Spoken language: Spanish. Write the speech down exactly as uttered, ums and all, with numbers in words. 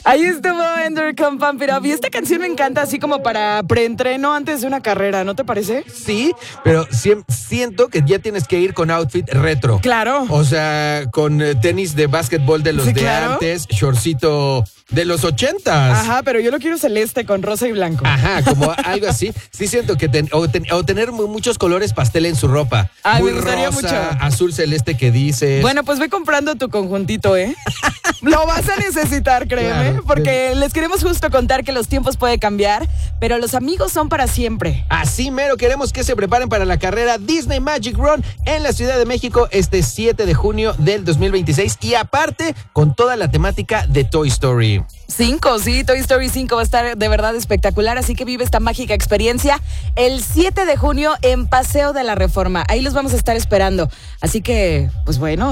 Ahí estuvo Ender con Pump It Up. Y esta canción me encanta así como para preentreno antes de una carrera, ¿no te parece? Sí, pero siem- siento que ya tienes que ir con outfit retro. Claro. O sea, con eh, tenis de básquetbol de los Sí, de claro. antes, shortcito de los ochentas. Ajá, pero yo lo quiero celeste con rosa y blanco. Ajá, como algo así. Sí siento que ten- o, ten- o tener mu- muchos colores pastel en su ropa. Ay, Muy me gustaría rosa, mucho. azul celeste que dices. Bueno, pues ve comprando tu conjuntito, ¿eh? Lo vas a necesitar, créeme, Claro. porque les queremos justo contar que los tiempos pueden cambiar, pero los amigos son para siempre. Así mero, queremos que se preparen para la carrera Disney Magic Run en la Ciudad de México este siete de junio del dos mil veintiséis y aparte con toda la temática de Toy Story. Cinco, sí, Toy Story cinco va a estar de verdad espectacular, así que vive esta mágica experiencia el siete de junio en Paseo de la Reforma. Ahí los vamos a estar esperando. Así que, pues bueno.